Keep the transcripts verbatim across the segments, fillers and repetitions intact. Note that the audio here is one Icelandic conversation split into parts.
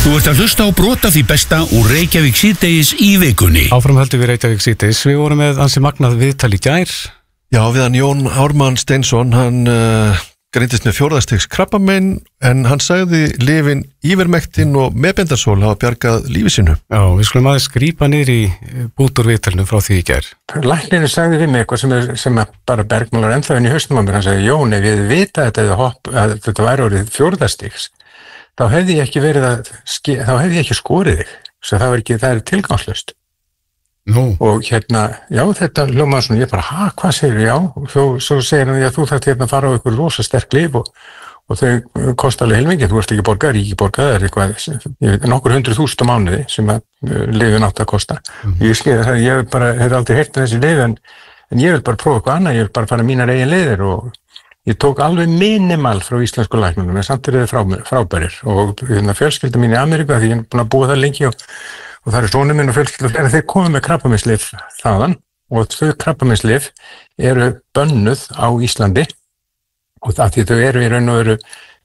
Þú ert að hlusta á brot af því besta úr Reykjavík síðdegis í vikunni. Áfram höldum við Reykjavík síðdegis. Við vorum með ansi magnað viðtal í gær. Já, við hann Jón Ármann Steinsson, hann uh, greindist með fjórðastigs krabbamein, en hann sagði lyfin Ivermectin og Mebendazol hafa bjargað lífi sínu. Já, við skulum aðeins grípa niður í bút úr viðtalinu frá því í gær. Læknirinn sagði við mig eitthvað sem, er, sem er bara bergmálar ennþá inn í hausnum á mér. Hann sagði, Jón, ef ég vita þetta, hopp, að þetta væri orðið fjórðastigs, þá hefði ég ekki verið að, þá hefði ég ekki skorið þig. Svo það er ekki, það er tilgangslaust. Nú. Og hérna, já, þetta hljómaði svona, ég bara, ha, hvað segir þú, já? Og svo, svo segir hann, já, þú þarft hérna að fara á einhver rosa sterk lyf og, og þau kosta alveg heilmikið, þú ert ekki borgað, ríki borgað, það er eitthvað, nokkur hundruð þúsund á mánuði sem að lyfin átt að kosta. Mm-hmm. Ég skil það, ég bara, hef aldrei heyrt um þessi lyf, en, en ég vil bara prófa eitthvað annað, ég vil bara fara mínar eigin leiðir og ég tók alveg minimal frá íslensku læknunum, en samt er þið frá, frábærir og hérna fjölskylda mín í Ameríku, því ég er búin að búa það lengi og, og það er sonur minn og fjölskylda, en þeir komið með krabbameinslyf þaðan og þau krabbameinslyf eru bönnuð á Íslandi og það því þau eru í raun og veru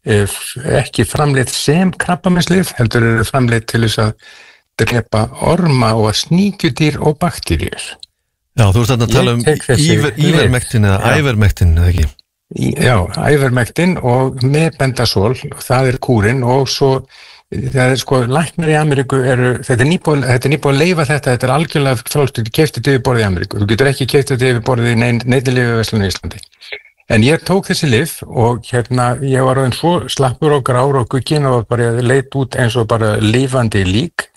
ekki framleitt sem krabbameinslyf, heldur eru framleitt til þess að drepa orma og sníkjudýr og bakteríur. Já, þú ert að tala um Ivermectin eða Ivermectin, eða ekki? Já, Ivermectin og Mebendazol, það er kúrin og svo, það er sko, læknar í Ameríku eru, þetta er nýbúið, þetta er nýbúið að leyfa þetta, þetta er algjörlega frálst, þú keyptir þetta yfir borðið í Ameríku, þú getur ekki keypt þetta yfir borðið í neinni lyfjaverslun í Íslandi. En ég tók þessi lyf og hérna, ég var orðinn svo slappur og grár og gugginn og bara leit út eins og bara lifandi lík.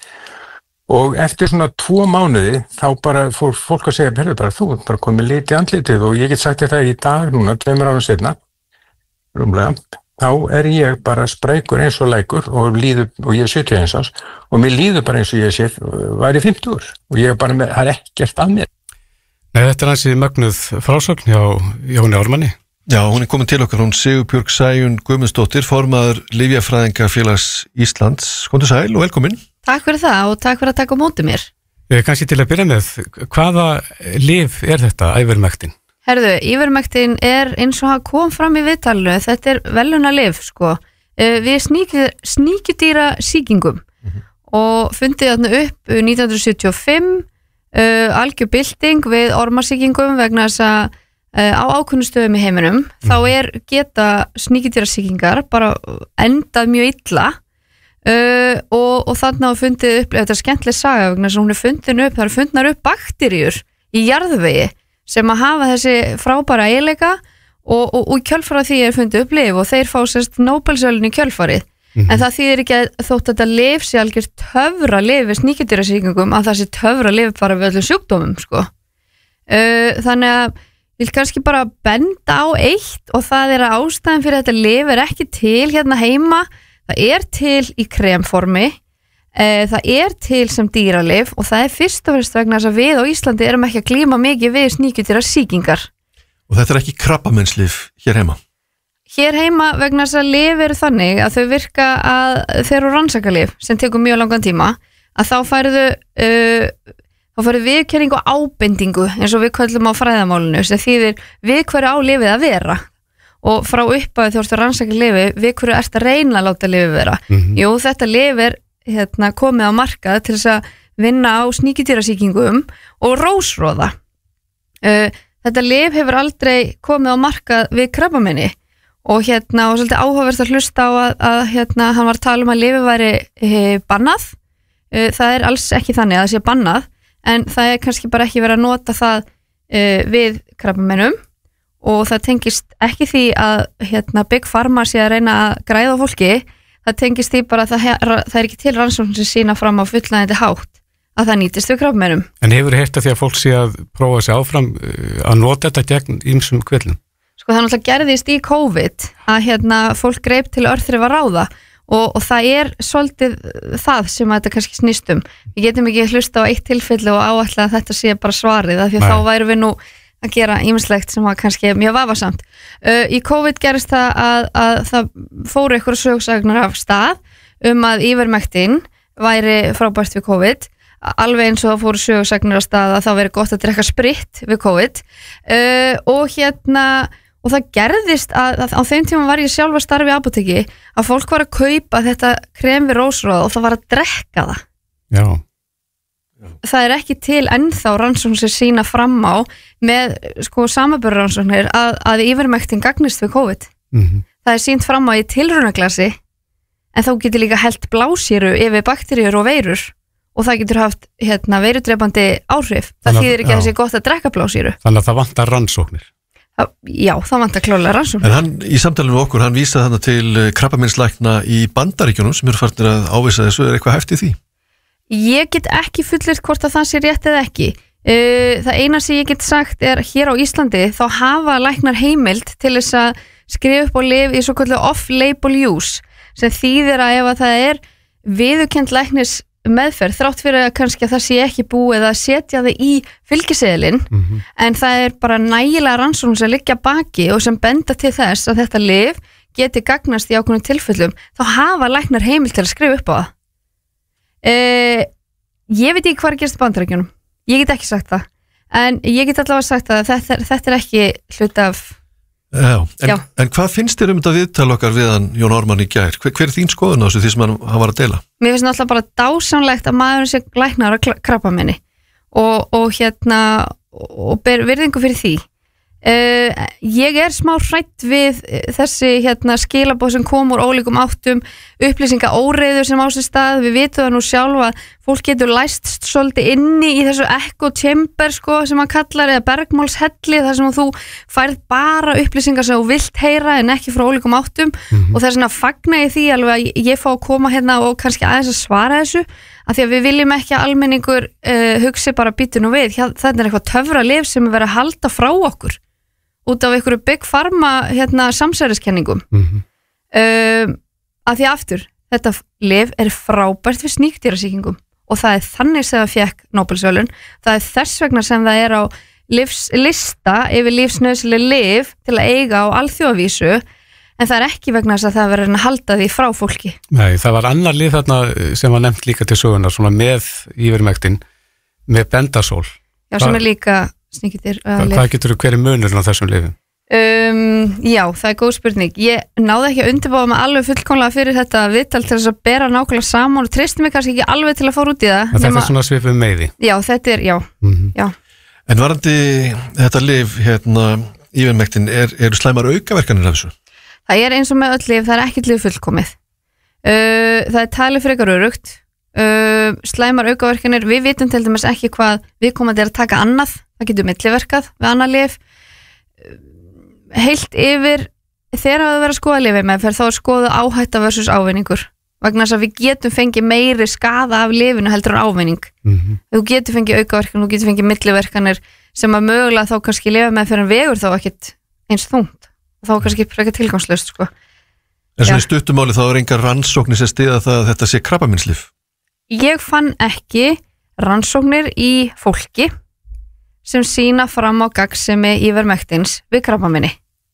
Og eftir svona tvo mánuði þá bara fór fólk að segja, herru bara þú bara komið lit í andlitið og ég get sagt þetta í dag núna, tveimur árum seinna, rúmlega, þá er ég bara sprækur eins og lækur og líður, og ég er sjötíu og eins árs og mér líður bara eins og ég sé, væri fimmtugur og ég er bara með, það er ekkert að mér. Nei, þetta er hansi mögnuð frásögn hjá Jóni Ármanni. Já, hún er komin til okkar, hún Sigurbjörg Sæunn Guðmundsdóttir, formaður Lyfjafræðingafélags Íslands. Komdu sæl og velkomin. Takk fyrir það og takk fyrir að taka á móti mér. Kanski til að byrja með, hvaða lyf er þetta, Ivermectin? Herðu, Ivermectin er eins og það kom fram í viðtalinu, þetta er veluna lyf, sko, við sníkjudýra sýkingum mm-hmm. og fundið þarna upp nítján hundruð sjötíu og fimm, uh, algjör bylting við ormasýkingum vegna þess að uh, á ákveðnum stöðum í heiminum, mm. þá er geta sníkjudýra sýkingar bara endað mjög illa. Uh, og, og þannig að fundið upp, þetta er skemmtileg saga vegna sem hún er fundin upp, það eru fundnar upp bakteríur í jarðvegi sem að hafa þessi frábæra eiginleika og, og, og kjölfara því er fundið upp lyf og þeir fá sérst Nóbelsverðlaun í kjölfarið mm-hmm. en það þýðir ekki að þótt að þetta lyf sé algjör töfra lyf við sníkjudýrasýkingum að það sé töfra lyf bara við öllum sjúkdómum sko. uh, þannig að ég vil kannski bara benda á eitt og það er að ástæðan fyrir þetta lyf er ekki til hérna heima. Það er til í kremformi, e, það er til sem dýralyf og það er fyrst og fremst vegna þess að við á Íslandi erum ekki að glíma mikið við sníkjudýra sýkingar. Og þetta er ekki krabbameinslyf hér heima? Hér heima vegna þess að lyf eru þannig að þau virka að þeir eru rannsakalyf sem tekur mjög langan tíma að þá færðu, uh, þá færðu viðurkenningu og ábendingu eins og við köllum á fræðamálinu sem þýðir við hverju á lyfið að vera. Og frá uppáðu þú ert að rannsaka lyfi við hverju ert að reyna að láta lyfi vera mm-hmm. Jú, þetta lyf er hérna, komið á markað til þess að vinna á sníkjudýrasýkingum og rósróða uh, þetta lyf hefur aldrei komið á markað við krabbameini og hérna og svolítið áhugavert að hlusta á að, að hérna, hann var að tala um að lyfi væri e, bannað uh, það er alls ekki þannig að það sé bannað en það er kannski bara ekki verið að nota það uh, við krabbameinum og það tengist ekki því að hérna, Big Pharma sé að reyna að græða á fólki, það tengist því bara að það, það er ekki til rannsókn sem sína fram á fullnægjandi hátt að það nýtist við krabbameinum. En hefur heyrt að því að fólk sé að prófa sig áfram að nota þetta gegn ýmsum kvillum? Sko það náttúrulega gerðist í COVID að hérna, fólk greip til örþrifa ráða og, og það er svolítið það sem þetta kannski snýst um. Við getum ekki hlusta á eitt tilfelli og áætla að þetta sé bara svarið af því að Nei. Þá værum við nú að gera ýmislegt sem var kannski mjög vafasamt. Uh, í COVID gerist það að, að það fóru einhverja sögsagnar af stað um að Ivermectin væri frábært við COVID, alveg eins og það fóru sögsagnar af stað að það veri gott að drekka spritt við COVID uh, og hérna og það gerðist að, að á þeim tíma var ég sjálf að starfa í apóteki að fólk var að kaupa þetta krem við rósröð og það var að drekka það. Já. Það er ekki til ennþá rannsóknir sem sýna fram á með sko samanburðarrannsóknir að, að yfirmektin gagnist við COVID. Mm-hmm. Það er sýnt fram á í tilraunaglasi en þá getur líka hellt blásýru yfir bakteríur og veirur og það getur haft hérna, veirudrepandi áhrif. Það Þannig, þýðir ekki að já. það sé gott að drekka blásýru. Þannig að það vantar rannsóknir. Það, já, það vantar klálega rannsóknir. En hann, í samtalinu við okkur, hann vísaði þarna til krabbameinslækna í Bandaríkjunum sem eru farnir að ávisa þessu, er eitthvað hæft í því? Ég get ekki fullyrt hvort að það sé rétt eða ekki. Það eina sem ég get sagt er hér á Íslandi þá hafa læknar heimild til þess að skrifa upp og lyf í svo kallu off-label use sem þýðir að ef að það er viðurkennd læknis meðferð þrátt fyrir að kannski að það sé ekki búið að setja þið í fylgiseðilinn Mm-hmm. en það er bara nægilega rannsókn sem liggja baki og sem benda til þess að þetta lyf geti gagnast í ákveðnum tilfellum þá hafa læknar heimild til að skrifa upp á það. Uh, ég veit ekki hvað er gerst í Bandaríkjunum, ég get ekki sagt það en ég get allavega sagt að þetta, þetta er ekki hlut af Já, en, Já. en hvað finnst þér um þetta viðtal okkar við hann Jón Ármann í gær? Hver, hver er þín skoðun á þessu því sem hann, hann var að deila? mér finnst náttúrulega bara dásamlegt að maðurinn sé læknar á krabbameini og, og hérna og ber virðingu fyrir því. Uh, ég er smá hrædd við þessi hérna skilaboð sem kom úr ólíkum áttum, upplýsinga óreiður sem á sér stað, við vitum það nú sjálf að fólk getur læst svolítið inni í þessu echo chamber sko sem hann kallar eða bergmálshelli þar sem þú færð bara upplýsingar sem þú vilt heyra en ekki frá ólíkum áttum Mm-hmm. og það er svona fagna í því alveg að ég fá að koma hérna og kannski aðeins að svara þessu af því að við viljum ekki að almenningur uh, hugsi bara býtu nú við, þetta er eitthvað töfra lyf sem er verið að halda frá okkur út af einhverju big pharma hérna, samsæriskenningum Mm-hmm. um, af því aftur þetta lyf er frábært við sníkdýrasýkingum og það er þannig sem það fekk Nóbelsverðlaun, það er þess vegna sem það er á livs, lista yfir lífsnauðsynleg lyf til að eiga á alþjóðavísu en það er ekki vegna þess að það verður að halda því frá fólki. Nei, það var annar lið þarna sem var nefnt líka til sögunar svona með yfirmektin með bendasól. Já, sem er líka sníkdýr uh, Hvað, hvað getur þú hverju munurinn á þessum lifum? Um, já, það er góð spurning. Ég náði ekki að undirbúa mig alveg fullkomlega fyrir þetta viðtal til þess að bera nákvæmlega saman og treysti mig kannski ekki alveg til að fara út í það. En þetta er svona svipum meiði. Já, þetta er, já, Mm-hmm. já. En varandi þetta lyf, hérna, yfirmektin, er, eru slæmar aukaverkanir af þessu? Það er eins og með öll lyf, það er ekkert lyf fullkomið. Uh, það er talið frekar örugt. Uh, slæmar aukaverkanir, við vitum til dæmis ekki hvað viðkomandi er að taka annað, það getur milliverkað við annað lyf. Uh, heilt yfir, þegar það verður að skoða lyfið með, þá er skoða áhætta versus ávinningur. Vegna þess að við getum fengið meiri skaða af lyfinu heldur en ávinning. Mm-hmm. Þú getur fengið aukaverkanir, þú getur fengið milliverkanir sem að mögulega þá kannski lifa með fyrir en vegur þá ekkit eins þungt. Þá er kannski ekki tilgangslaust sko. En svona Já. í stuttumáli þá er engar rannsóknir sem stiða það að þetta sé krabbameinslif? Ég fann ekki rannsóknir í fólki sem sýna fram á gagnsemi ivermektins við krabbameini.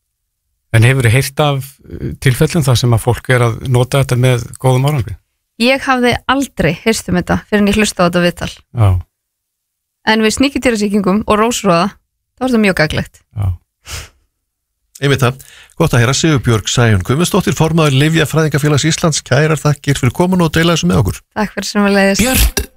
En hefur þið heyrt af tilfellum þar sem að fólk er að nota þetta með góðum árangri? Ég hafði aldrei heyrt um þetta fyrir en ég hlusta á þetta viðtal. Já, En við sníkjudýrasýkingum og rósróða, þá er þetta mjög gaglegt. já. Einmitt það, gott að heyra. Sigurbjörg Sæunn Guðmundsdóttir, formaður Lyfjafræðingafélags Íslands, kærar þakkir fyrir komin og deila þessu með okkur. Takk fyrir sem við leiðist. Björt